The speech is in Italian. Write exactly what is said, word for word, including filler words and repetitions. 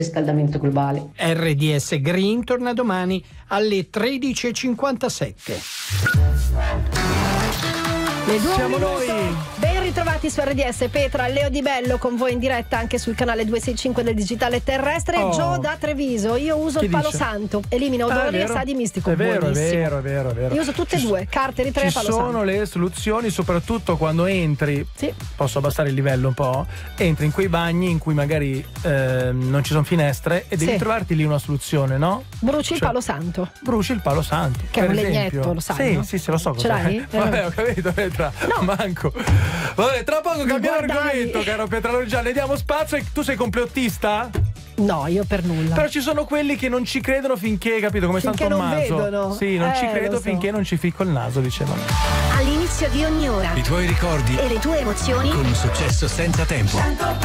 riscaldamento globale. R D S Green torna domani alle tredici e cinquantasette. Le due Siamo minuto. noi. Ben ritrovati su R D S. Petra, Leo Di Bello con voi in diretta anche sul canale duecentosessantacinque del digitale terrestre. Oh. Gio da Treviso. Io uso Chi il palo dice? santo, elimina Ah, è odori e vero? sa di mistico. È vero, è buonissimo. vero, è vero, è vero. Io uso tutte e Ci- due, cartere tre e Ci palo sono santo. le soluzioni, soprattutto quando entri. Sì. Posso abbassare il livello un po'? Entri in quei bagni in cui magari ehm, non ci sono finestre e devi Sì. trovarti lì una soluzione, no? Bruci il Cioè, palo santo. Bruci il palo santo. Che è per un esempio. legnetto, lo sai, Sì, no? sì, sì, lo so Ce cos'è. l'hai? Vabbè, ho capito, Petra. No. Manco. Vabbè, tra poco cambiamo guardavi. argomento, caro Petra Lorigiani. Diamo spazio. E tu sei complottista? No, io per nulla. Però ci sono quelli che non ci credono finché, capito? Come Finché San non Tommaso. vedono. Sì, non Eh, ci lo credo so. finché non ci ficco il naso, dicevano. All'inizio di ogni ora I tuoi ricordi e le tue emozioni con un successo senza tempo.